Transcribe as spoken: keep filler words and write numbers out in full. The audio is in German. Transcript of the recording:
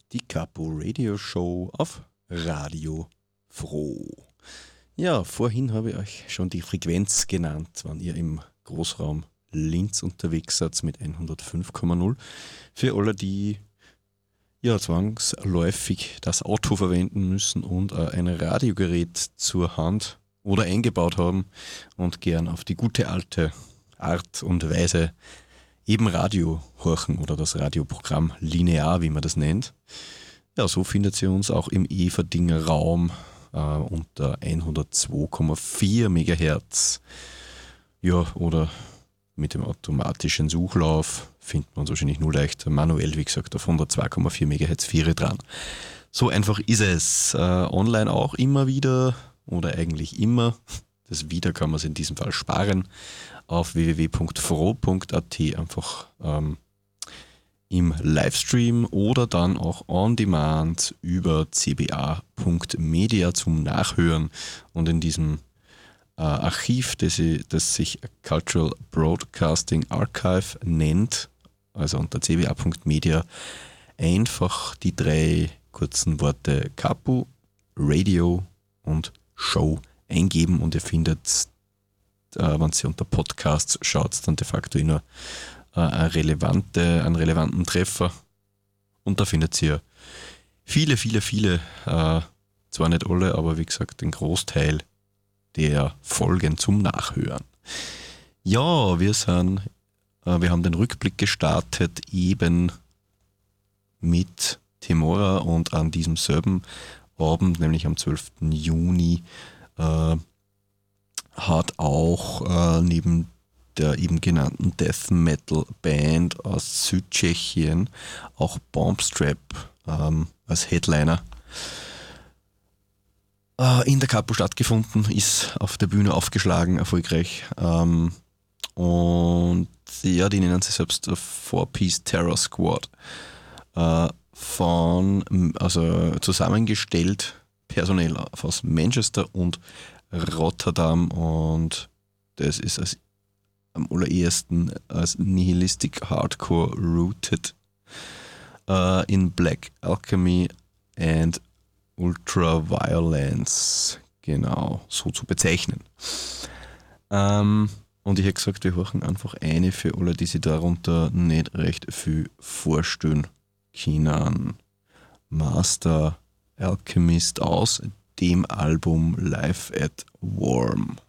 die Capo Radio Show auf Radio Froh. Ja, vorhin habe ich euch schon die Frequenz genannt, wenn ihr im Großraum Linz unterwegs seid mit hundertfünf Komma null. Für alle, die ja zwangsläufig das Auto verwenden müssen und äh, ein Radiogerät zur Hand oder eingebaut haben und gern auf die gute alte Art und Weise eben Radio horchen oder das Radioprogramm linear, wie man das nennt. Ja, so findet ihr uns auch im Everdinger Raum äh, unter hundertzwei Komma vier Megahertz. Ja, oder mit dem automatischen Suchlauf findet man uns wahrscheinlich nur leicht manuell, wie gesagt, auf hundertzwei Komma vier Megahertz vier dran. So einfach ist es. Äh, online auch immer wieder oder eigentlich immer. Das wieder kann man es in diesem Fall sparen. Auf w w w punkt froh punkt a t einfach ähm, im Livestream oder dann auch on demand über c b a punkt media zum Nachhören und in diesem äh, Archiv, das, das sich Cultural Broadcasting Archive nennt, also unter c b a punkt media einfach die drei kurzen Worte Capo, Radio und Show eingeben und ihr findet, äh, wenn ihr unter Podcasts schaut, dann de facto immer äh, eine relevante, einen relevanten Treffer. Und da findet ihr viele, viele, viele, äh, zwar nicht alle, aber wie gesagt, den Großteil der Folgen zum Nachhören. Ja, wir sind, äh, wir haben den Rückblick gestartet eben mit Temora und an diesem selben Abend, nämlich am zwölften Juni, äh, hat auch äh, neben der eben genannten Death Metal Band aus Südtschechien auch Bombstrap ähm, als Headliner äh, in der Capo stattgefunden, ist auf der Bühne aufgeschlagen, erfolgreich. Ähm, und ja, die nennen sich selbst Four-Piece Terror Squad. Äh, von, also zusammengestellt personell aus Manchester und Rotterdam, und das ist als, am allerersten als Nihilistic Hardcore rooted uh, in Black Alchemy and Ultraviolence, genau, so zu bezeichnen. Ähm, und ich hätte gesagt, wir hören einfach eine für alle, die sich darunter nicht recht viel vorstellen können. Master Alchemist aus dem Album Live at Worm.